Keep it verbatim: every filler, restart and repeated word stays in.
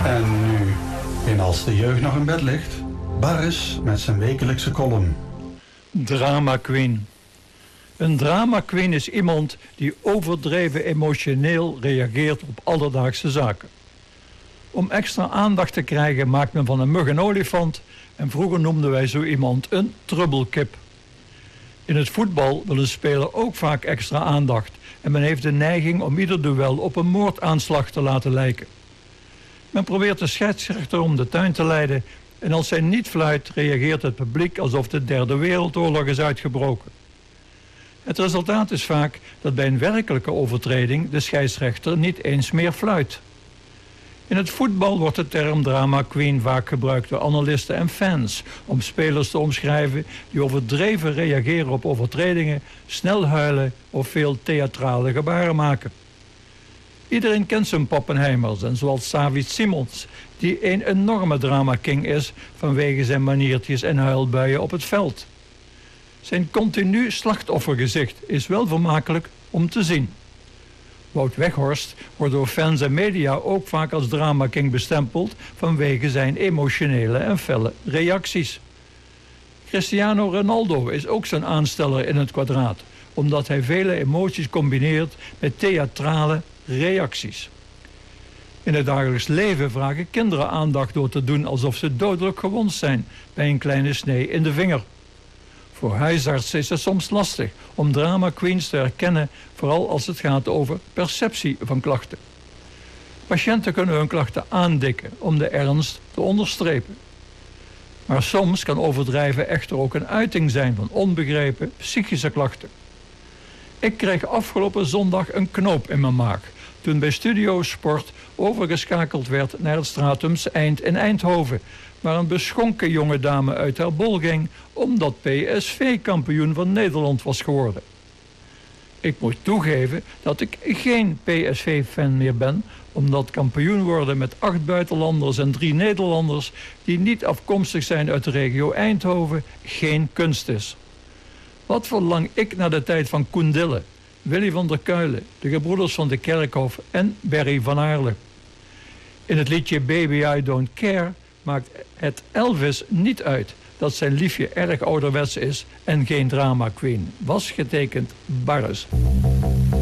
En nu, en als de jeugd nog in bed ligt, Barris met zijn wekelijkse column. Drama Queen. Een drama queen is iemand die overdreven emotioneel reageert op alledaagse zaken. Om extra aandacht te krijgen maakt men van een mug een olifant en vroeger noemden wij zo iemand een trubbelkip. In het voetbal wil een speler ook vaak extra aandacht en men heeft de neiging om ieder duel op een moordaanslag te laten lijken. Men probeert de scheidsrechter om de tuin te leiden en als hij niet fluit reageert het publiek alsof de derde wereldoorlog is uitgebroken. Het resultaat is vaak dat bij een werkelijke overtreding de scheidsrechter niet eens meer fluit. In het voetbal wordt de term drama queen vaak gebruikt door analisten en fans om spelers te omschrijven die overdreven reageren op overtredingen, snel huilen of veel theatrale gebaren maken. Iedereen kent zijn Pappenheimers en zoals Xavi Simons, die een enorme drama king is vanwege zijn maniertjes en huilbuien op het veld. Zijn continu slachtoffergezicht is wel vermakelijk om te zien. Wout Weghorst wordt door fans en media ook vaak als drama king bestempeld vanwege zijn emotionele en felle reacties. Cristiano Ronaldo is ook zijn aansteller in het kwadraat, omdat hij vele emoties combineert met theatrale reacties. In het dagelijks leven vragen kinderen aandacht door te doen alsof ze dodelijk gewond zijn bij een kleine snee in de vinger. Voor huisartsen is het soms lastig om drama queens te herkennen, vooral als het gaat over perceptie van klachten. Patiënten kunnen hun klachten aandikken om de ernst te onderstrepen. Maar soms kan overdrijven echter ook een uiting zijn van onbegrepen psychische klachten. Ik kreeg afgelopen zondag een knoop in mijn maag toen bij Studio Sport overgeschakeld werd naar het Stratums Eind in Eindhoven, waar een beschonken jonge dame uit haar bol ging omdat P S V kampioen van Nederland was geworden. Ik moet toegeven dat ik geen P S V-fan meer ben, omdat kampioen worden met acht buitenlanders en drie Nederlanders die niet afkomstig zijn uit de regio Eindhoven geen kunst is. Wat verlang ik naar de tijd van Koen Dille, Willy van der Kuilen, de gebroeders van de Kerkhof en Berry van Aarle. In het liedje Baby I Don't Care maakt het Elvis niet uit dat zijn liefje erg ouderwets is en geen drama queen. Was getekend Barris.